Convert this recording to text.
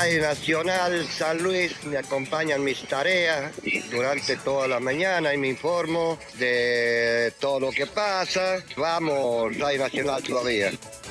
Radio Nacional San Luis me acompañan mis tareas durante toda la mañana y me informo de todo lo que pasa. Vamos, Radio Nacional todavía.